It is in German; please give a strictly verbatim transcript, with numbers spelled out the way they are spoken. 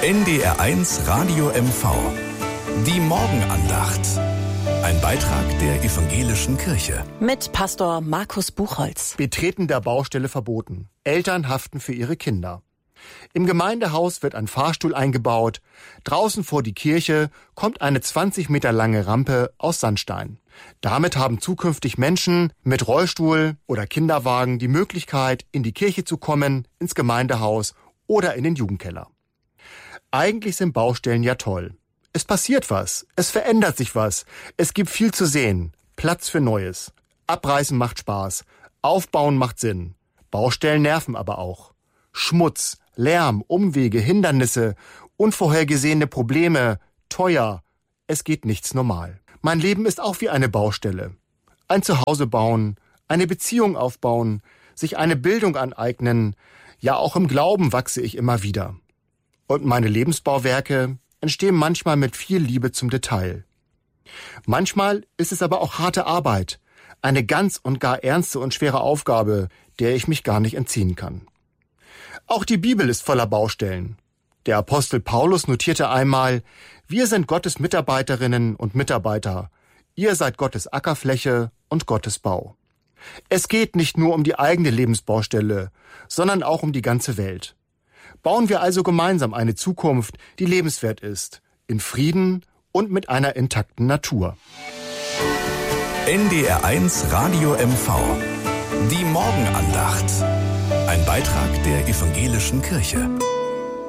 N D R eins Radio M V. Die Morgenandacht. Ein Beitrag der Evangelischen Kirche. Mit Pastor Markus Buchholz. Betreten der Baustelle verboten. Eltern haften für ihre Kinder. Im Gemeindehaus wird ein Fahrstuhl eingebaut. Draußen vor die Kirche kommt eine zwanzig Meter lange Rampe aus Sandstein. Damit haben zukünftig Menschen mit Rollstuhl oder Kinderwagen die Möglichkeit, in die Kirche zu kommen, ins Gemeindehaus oder in den Jugendkeller. Eigentlich sind Baustellen ja toll. Es passiert was, es verändert sich was, es gibt viel zu sehen, Platz für Neues. Abreißen macht Spaß, Aufbauen macht Sinn. Baustellen nerven aber auch. Schmutz, Lärm, Umwege, Hindernisse, unvorhergesehene Probleme, teuer. Es geht nichts normal. Mein Leben ist auch wie eine Baustelle. Ein Zuhause bauen, eine Beziehung aufbauen, sich eine Bildung aneignen. Ja, auch im Glauben wachse ich immer wieder. Und meine Lebensbauwerke entstehen manchmal mit viel Liebe zum Detail. Manchmal ist es aber auch harte Arbeit, eine ganz und gar ernste und schwere Aufgabe, der ich mich gar nicht entziehen kann. Auch die Bibel ist voller Baustellen. Der Apostel Paulus notierte einmal: Wir sind Gottes Mitarbeiterinnen und Mitarbeiter. Ihr seid Gottes Ackerfläche und Gottes Bau. Es geht nicht nur um die eigene Lebensbaustelle, sondern auch um die ganze Welt. Bauen wir also gemeinsam eine Zukunft, die lebenswert ist, in Frieden und mit einer intakten Natur. N D R eins Radio M V. Die Morgenandacht. Ein Beitrag der Evangelischen Kirche.